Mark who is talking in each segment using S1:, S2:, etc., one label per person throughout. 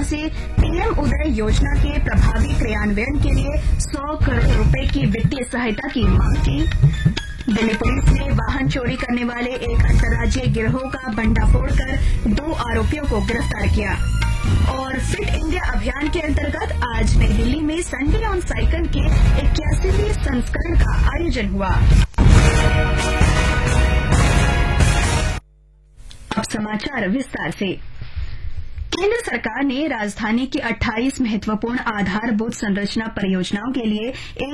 S1: से पीएम उदय योजना के प्रभावी क्रियान्वयन के लिए 100 करोड़ रुपए की वित्तीय सहायता की मांग की। दिल्ली पुलिस ने वाहन चोरी करने वाले एक अंतर्राज्यीय गिरोह का भंडाफोड़ कर 2 आरोपियों को गिरफ्तार किया। और फिट इंडिया अभियान के अंतर्गत आज नई दिल्ली में संडे ऑन साइकिल के 81वें संस्करण का आयोजन हुआ। अब समाचार विस्तार से। केंद्र सरकार ने राजधानी की 28 महत्वपूर्ण आधारभूत संरचना परियोजनाओं के लिए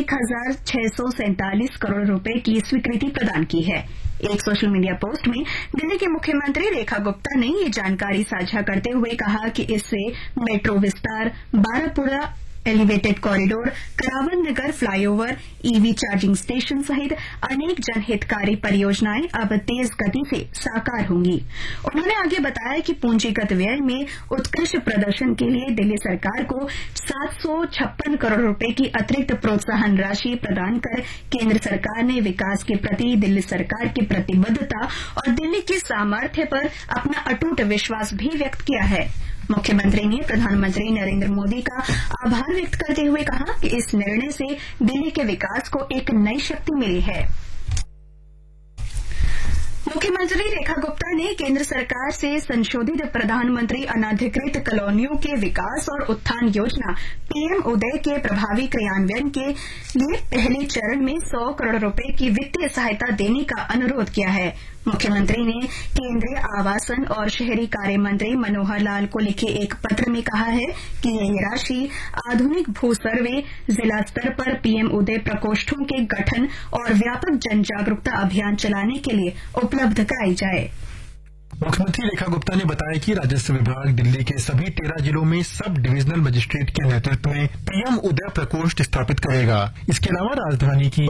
S1: 1,647 करोड़ रुपए की स्वीकृति प्रदान की है। एक सोशल मीडिया पोस्ट में दिल्ली की मुख्यमंत्री रेखा गुप्ता ने ये जानकारी साझा करते हुए कहा कि इससे मेट्रो विस्तार, बारापुरा एलिवेटेड कॉरिडोर, करावन नगर फ्लाईओवर, ईवी चार्जिंग स्टेशन सहित अनेक जनहितकारी परियोजनाएं अब तेज गति से साकार होंगी। उन्होंने आगे बताया कि पूंजीगत व्यय में उत्कृष्ट प्रदर्शन के लिए दिल्ली सरकार को 756 करोड़ रुपए की अतिरिक्त प्रोत्साहन राशि प्रदान कर केंद्र सरकार ने विकास के प्रति दिल्ली सरकार की प्रतिबद्धता और दिल्ली के सामर्थ्य पर अपना अटूट विश्वास भी व्यक्त किया है। मुख्यमंत्री ने प्रधानमंत्री नरेंद्र मोदी का आभार व्यक्त करते हुए कहा कि इस निर्णय से दिल्ली के विकास को एक नई शक्ति मिली है। मुख्यमंत्री रेखा गुप्ता ने केंद्र सरकार से संशोधित प्रधानमंत्री अनाधिकृत कॉलोनियों के विकास और उत्थान योजना पीएम उदय के प्रभावी क्रियान्वयन के लिए पहले चरण में 100 करोड़ रुपए की वित्तीय सहायता देने का अनुरोध किया है। मुख्यमंत्री ने केंद्रीय आवासन और शहरी कार्य मंत्री मनोहर लाल को लिखे एक पत्र में कहा है कि यह राशि आधुनिक भू सर्वे, जिला स्तर पर पीएम उदय प्रकोष्ठों के गठन और व्यापक जन जागरूकता अभियान चलाने के लिए उपलब्ध कराई जाए।
S2: मुख्यमंत्री रेखा गुप्ता ने बताया कि राजस्व विभाग दिल्ली के सभी 13 जिलों में सब डिविजनल मजिस्ट्रेट के नेतृत्व में पीएम उदय प्रकोष्ठ स्थापित करेगा। इसके अलावा राजधानी की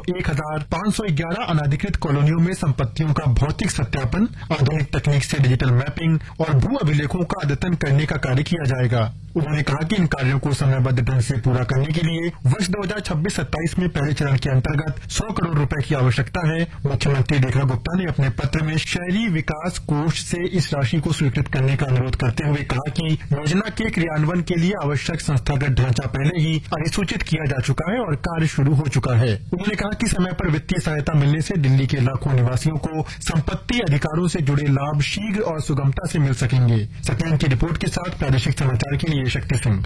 S2: 1511 अनाधिकृत कॉलोनियों में संपत्तियों का भौतिक सत्यापन, आधुनिक तकनीक से डिजिटल मैपिंग और भू अभिलेखों का अद्यतन करने का कार्य किया जाएगा। उन्होंने कहा कि इन कार्यों को समयबद्ध ढंग से पूरा करने के लिए वर्ष 2026-27 में पहले चरण के अंतर्गत 100 करोड़ रुपए की आवश्यकता है। मुख्यमंत्री रेखा गुप्ता ने अपने पत्र में शहरी विकास कोष से इस राशि को स्वीकृत करने का अनुरोध करते हुए कहा कि योजना के क्रियान्वयन के लिए आवश्यक संस्थागत ढांचा पहले ही अधिसूचित किया जा चुका है और कार्य शुरू हो चुका है। उन्होंने कहा कि समय पर वित्तीय सहायता मिलने से दिल्ली के लाखों निवासियों को संपत्ति अधिकारों से जुड़े लाभ शीघ्र और सुगमता से मिल सकेंगे। सत्यन की रिपोर्ट के साथ प्रादेशिक समाचार के लिए शक्ति सिंह।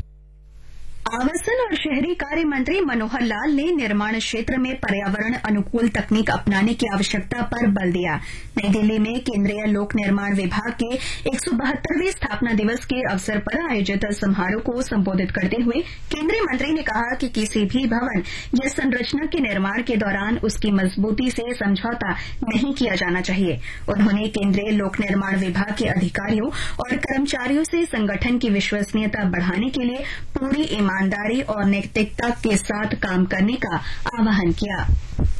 S1: आवासन और शहरी कार्य मंत्री मनोहर लाल ने निर्माण क्षेत्र में पर्यावरण अनुकूल तकनीक अपनाने की आवश्यकता पर बल दिया। नई दिल्ली में केंद्रीय लोक निर्माण विभाग के 172वें स्थापना दिवस के अवसर पर आयोजित समारोह को संबोधित करते हुए केंद्रीय मंत्री ने कहा कि किसी भी भवन या संरचना के निर्माण के दौरान उसकी मजबूती से समझौता नहीं किया जाना चाहिए। उन्होंने केंद्रीय लोक निर्माण विभाग के अधिकारियों और कर्मचारियों से संगठन की विश्वसनीयता बढ़ाने के लिए पूरी ईमानदारी और नैतिकता के साथ काम करने का आह्वान किया।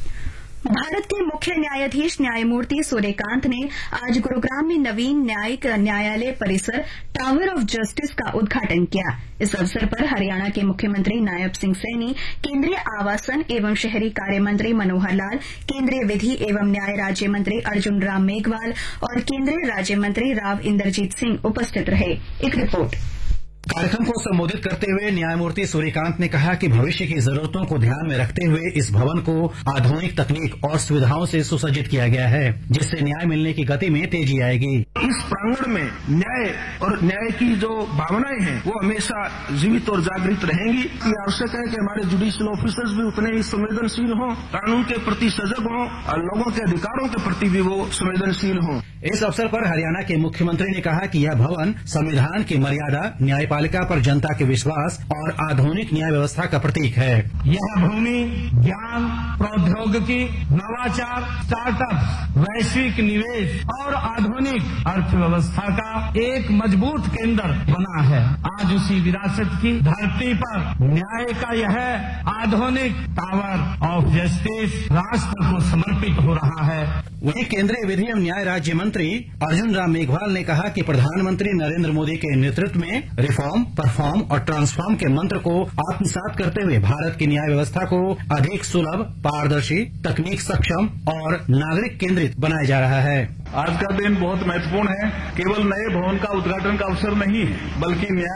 S1: भारत के मुख्य न्यायाधीश न्यायमूर्ति सूर्यकांत ने आज गुरुग्राम में नवीन न्यायिक न्यायालय परिसर टावर ऑफ जस्टिस का उद्घाटन किया। इस अवसर पर हरियाणा के मुख्यमंत्री नायब सिंह सैनी, केंद्रीय आवासन एवं शहरी कार्य मंत्री मनोहर लाल, केंद्रीय विधि एवं न्याय राज्य मंत्री अर्जुन राम मेघवाल और केंद्रीय राज्य मंत्री राव इंदरजीत सिंह उपस्थित रहे। एक रिपोर्ट।
S3: कार्यक्रम को संबोधित करते हुए न्यायमूर्ति सूर्यकांत ने कहा कि भविष्य की जरूरतों को ध्यान में रखते हुए इस भवन को आधुनिक तकनीक और सुविधाओं से सुसज्जित किया गया है, जिससे न्याय मिलने की गति में तेजी आएगी।
S4: इस प्रांगण में न्याय और न्याय की जो भावनाएं हैं वो हमेशा जीवित और जागृत रहेंगी। ये आवश्यक है कि हमारे जुडिशियल ऑफिसर्स भी उतने ही संवेदनशील हों, कानून के प्रति सजग हों और लोगों के अधिकारों के प्रति भी वो संवेदनशील हों।
S3: इस अवसर पर हरियाणा के मुख्यमंत्री ने कहा कि यह भवन संविधान की मर्यादा, न्यायपालिका पर जनता के विश्वास और आधुनिक न्याय व्यवस्था का प्रतीक है।
S5: यह भूमि ज्ञान, प्रौद्योगिकी, नवाचार, स्टार्टअप, वैश्विक निवेश और आधुनिक अर्थव्यवस्था का एक मजबूत केंद्र बना है। आज उसी विरासत की धरती पर न्याय का यह आधुनिक टावर ऑफ जस्टिस राष्ट्र को समर्पित हो रहा है।
S3: वहीं केंद्रीय विधि एवं न्याय राज्य मंत्री अर्जुन राम मेघवाल ने कहा कि प्रधानमंत्री नरेंद्र मोदी के नेतृत्व में रिफॉर्म, परफॉर्म और ट्रांसफॉर्म के मंत्र को आत्मसात करते हुए भारत की न्याय व्यवस्था को अधिक सुलभ, पारदर्शी, तकनीक सक्षम और नागरिक केंद्रित बनाया जा रहा है।
S4: आज का दिन बहुत महत्वपूर्ण है। केवल नए भवन का उद्घाटन का अवसर नहीं है, बल्कि न्याय